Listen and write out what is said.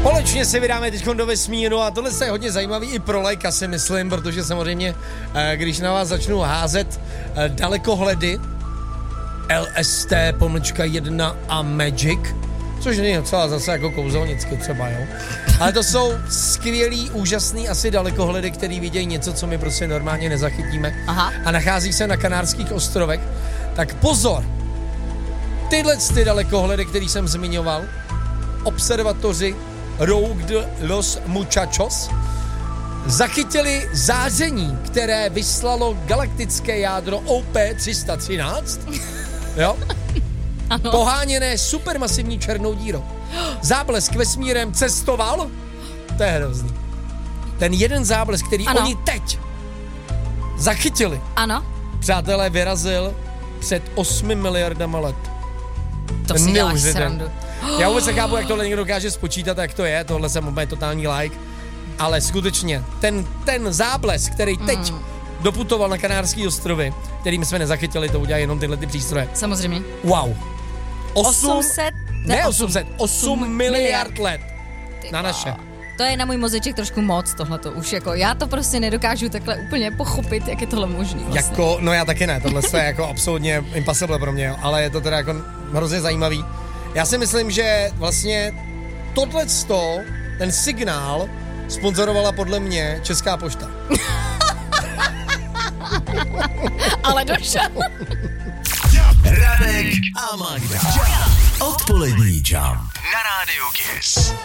Společně se vydáme teď do vesmíru a tohle je hodně zajímavý i pro lajka, si myslím, protože samozřejmě, když na vás začnu házet dalekohledy LST-1 a Magic, což není docela zase jako kouzelnicky třeba, jo. Ale to jsou skvělý, úžasný asi dalekohledy, který vidějí něco, co my prostě normálně nezachytíme. Aha. A nachází se na Kanárských ostrovech. Tak pozor, tyhle ty dalekohledy, který jsem zmiňoval, observatoři Roque de los Muchachos, zachytili záření, které vyslalo galaktické jádro OP-313, jo? Ano. Poháněné supermasivní černou dírou. Záblesk vesmírem cestoval, to je hrozný. Ten jeden záblesk, který ano. oni teď zachytili, Ano. přátelé, vyrazil před 8 miliardama let. To si děláš srandu. Já vůbec nechápu, jak tohle někdo dokáže spočítat, jak to je, tohle jsem úplně totální like, ale skutečně, ten záblesk, který teď doputoval na Kanárský ostrovy, kterým jsme nezachytili, to udělají jenom tyhle ty přístroje. Samozřejmě. Wow. 8 miliard let na naše. To je na můj mozeček trošku moc, tohleto už jako, já to prostě nedokážu takhle úplně pochopit, jak je tohle možný vlastně. Jako, no já taky ne, tohle je jako absolutně impossible pro mě, ale je to teda jako hrozně zajímavý. Já si myslím, že vlastně tohleto, ten signál, sponzorovala podle mě Česká pošta. Ale došel. Radek a Magda. Odpolední Jump na Rádiu Kiss.